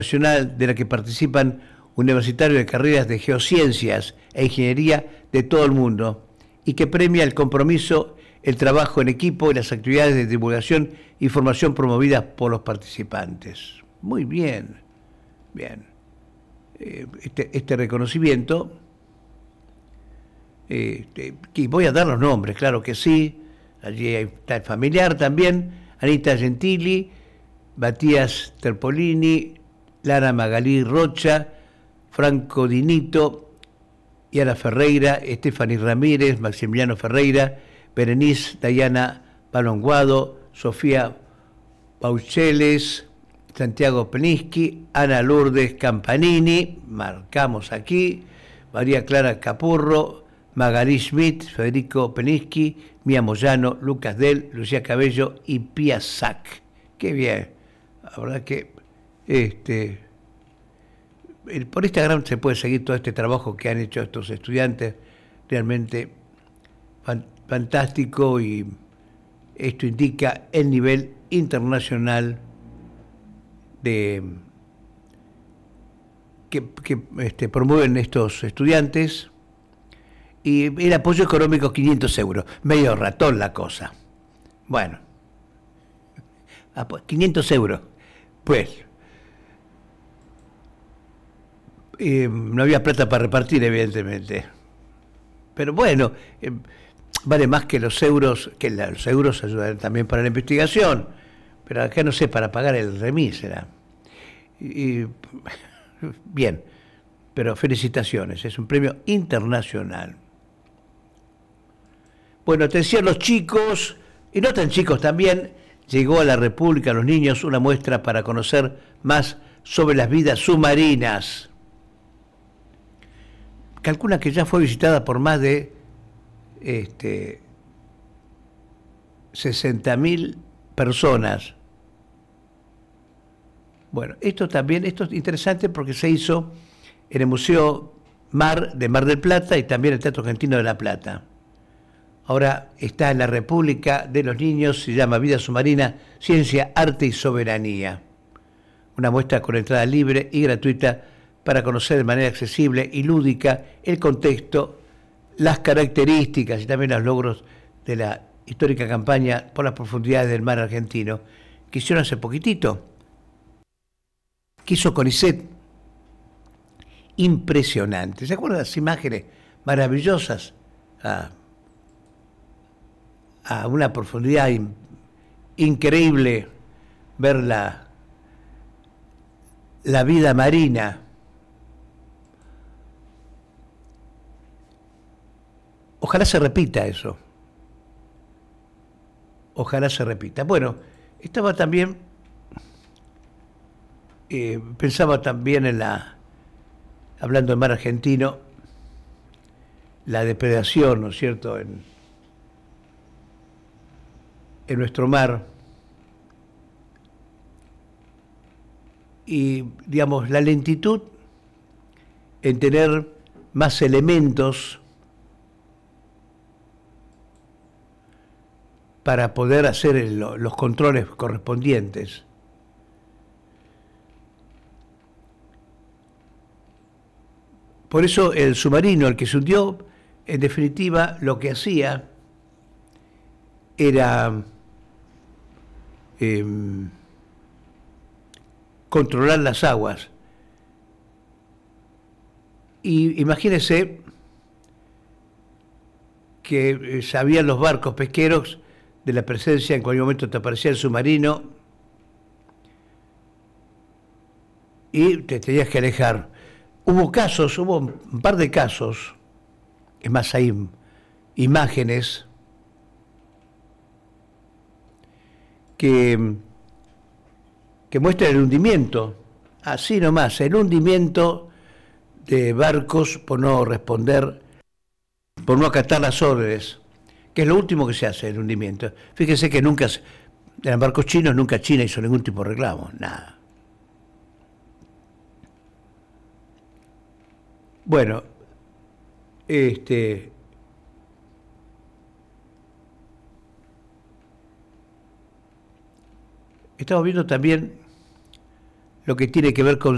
nacional de la que participan universitarios de carreras de geociencias e ingeniería de todo el mundo y que premia el compromiso, el trabajo en equipo y las actividades de divulgación y formación promovidas por los participantes. Muy bien, bien. Este reconocimiento, y voy a dar los nombres, claro que sí. Allí está el familiar también, Anita Gentili, Matías Terpolini, Lara Magalí Rocha, Franco Dinito, Yara Ferreira, Estefany Ramírez, Maximiliano Ferreira, Berenice Dayana Palonguado, Sofía Paucheles, Santiago Peniski, Ana Lourdes Campanini, marcamos aquí, María Clara Capurro, Magalí Schmidt, Federico Peniski, Mía Moyano, Lucas Del, Lucía Cabello y Pia Sac. Qué bien. La verdad que por Instagram se puede seguir todo este trabajo que han hecho estos estudiantes, realmente fantástico, y esto indica el nivel internacional que promueven estos estudiantes, y el apoyo económico 500 euros, medio ratón la cosa. Bueno, 500 euros, pues no había plata para repartir, evidentemente, pero bueno, vale más que los euros ayudan también para la investigación, pero acá no sé, para pagar el remis era. Bien, pero felicitaciones, es un premio internacional. Bueno, atención los chicos, y no tan chicos también, llegó a la República a los niños una muestra para conocer más sobre las vidas submarinas. Calcula que ya fue visitada por más de 60.000 personas. Bueno, esto es interesante porque se hizo en el Museo Mar de Mar del Plata y también el Teatro Argentino de La Plata. Ahora está en la República de los Niños, se llama Vida Submarina, Ciencia, Arte y Soberanía. Una muestra con entrada libre y gratuita para conocer de manera accesible y lúdica el contexto, las características y también los logros de la histórica campaña por las profundidades del mar argentino que hicieron hace poquitito, que hizo CONICET. Impresionante. ¿Se acuerdan las imágenes maravillosas? A una profundidad increíble, ver la vida marina. Ojalá se repita eso. Ojalá se repita. Bueno, estaba también, pensaba también hablando del mar argentino, la depredación, ¿no es cierto?, en nuestro mar, y digamos la lentitud en tener más elementos para poder hacer los controles correspondientes. Por eso el submarino, el que se hundió, en definitiva lo que hacía era controlar las aguas. Y imagínense que sabían los barcos pesqueros de la presencia, en cualquier momento te aparecía el submarino y te tenías que alejar. Hubo un par de casos, es más, hay imágenes que muestran el hundimiento, así nomás, el hundimiento de barcos por no responder, por no acatar las órdenes, que es lo último que se hace, el hundimiento. Fíjense que eran barcos chinos, nunca China hizo ningún tipo de reclamo, nada. Bueno, estamos viendo también lo que tiene que ver con